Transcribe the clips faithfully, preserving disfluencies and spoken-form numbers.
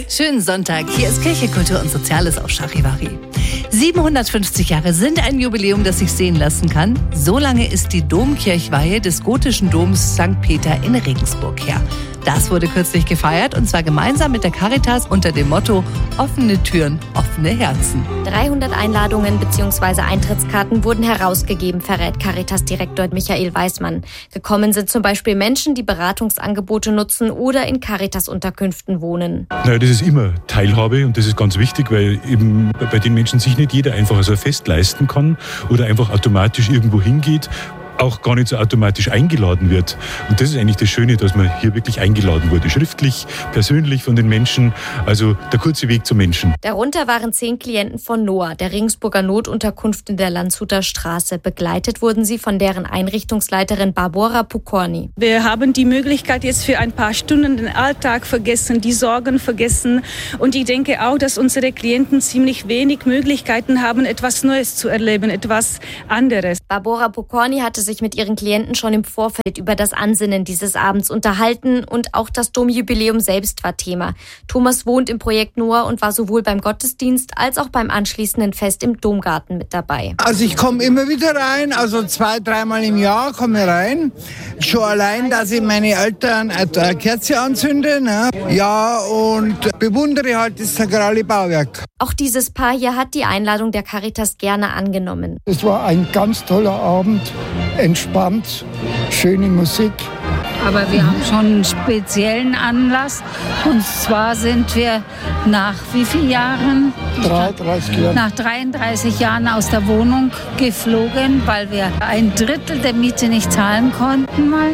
Schönen Sonntag, hier ist Kirche, Kultur und Soziales auf Charivari. siebenhundertfünfzig Jahre sind ein Jubiläum, das sich sehen lassen kann. So lange ist die Domkirchweihe des gotischen Doms Sankt Peter in Regensburg her. Das wurde kürzlich gefeiert und zwar gemeinsam mit der Caritas unter dem Motto Offene Türen, offene Herzen. dreihundert Einladungen bzw. Eintrittskarten wurden herausgegeben, verrät Caritas-Direktor Michael Weismann. Gekommen sind zum Beispiel Menschen, die Beratungsangebote nutzen oder in Caritas-Unterkünften wohnen. Naja, das ist immer Teilhabe und das ist ganz wichtig, weil eben bei den Menschen sich nicht jeder einfach so ein Fest leisten kann oder einfach automatisch irgendwo hingeht, auch gar nicht so automatisch eingeladen wird. Und das ist eigentlich das Schöne, dass man hier wirklich eingeladen wurde. Schriftlich, persönlich von den Menschen. Also der kurze Weg zum Menschen. Darunter waren zehn Klienten von Noah, der Regensburger Notunterkunft in der Landshuter Straße. Begleitet wurden sie von deren Einrichtungsleiterin Barbora Pukorny. Wir haben die Möglichkeit jetzt für ein paar Stunden den Alltag vergessen, die Sorgen vergessen. Und ich denke auch, dass unsere Klienten ziemlich wenig Möglichkeiten haben, etwas Neues zu erleben, etwas anderes. Barbora Pukorny hatte sich mit ihren Klienten schon im Vorfeld über das Ansinnen dieses Abends unterhalten und auch das Domjubiläum selbst war Thema. Thomas wohnt im Projekt Noah und war sowohl beim Gottesdienst als auch beim anschließenden Fest im Domgarten mit dabei. Also ich komme immer wieder rein, also zwei, dreimal im Jahr komme ich rein. Schon allein, dass ich meine Eltern eine Kerze anzünde, ne? Ja, und bewundere halt das sakrale Bauwerk. Auch dieses Paar hier hat die Einladung der Caritas gerne angenommen. Es war ein ganz toller Abend. Entspannt, schöne Musik. Aber wir haben schon einen speziellen Anlass. Und zwar sind wir nach wie vielen Jahren? dreiunddreißig Jahren. Nach dreiunddreißig Jahren aus der Wohnung geflogen, weil wir ein Drittel der Miete nicht zahlen konnten mal.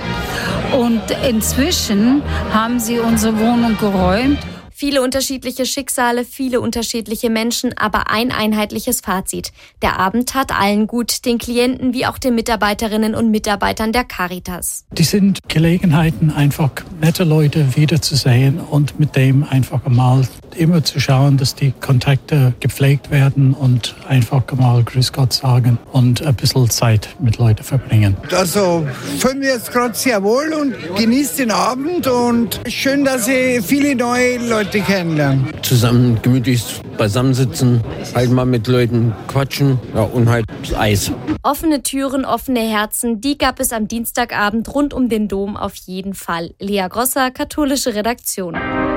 Und inzwischen haben sie unsere Wohnung geräumt. Viele unterschiedliche Schicksale, viele unterschiedliche Menschen, aber ein einheitliches Fazit. Der Abend tat allen gut, den Klienten wie auch den Mitarbeiterinnen und Mitarbeitern der Caritas. Die sind Gelegenheiten, einfach nette Leute wiederzusehen und mit dem einfach mal immer zu schauen, dass die Kontakte gepflegt werden und einfach mal Grüß Gott sagen und ein bisschen Zeit mit Leuten verbringen. Also fühlen wir jetzt gerade sehr wohl und genießt den Abend und schön, dass ich viele neue Leute kennenlernen. Zusammen gemütlich beisammensitzen, halt mal mit Leuten quatschen, ja, und halt Eis. Offene Türen, offene Herzen, die gab es am Dienstagabend rund um den Dom auf jeden Fall. Lea Grosser, katholische Redaktion.